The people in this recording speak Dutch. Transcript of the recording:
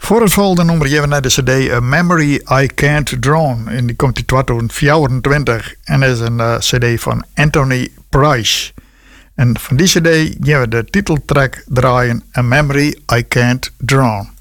Voor het volgende nummer geven we naar de cd A Memory I Can't Drown. En die komt in 2024 en is een cd van Anthony Price. En van die cd gaan we de titeltrack draaien A Memory I Can't Drown.